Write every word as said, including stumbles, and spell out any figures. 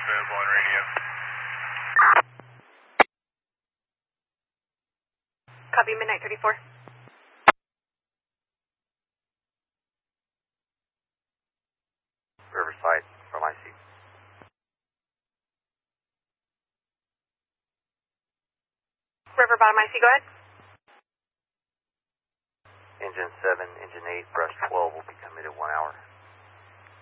available on radio. Copy, Midnight thirty-four. Riverside from I C. River bottom I C, go ahead. Engine seven, engine eight, brush twelve will be coming at one hour.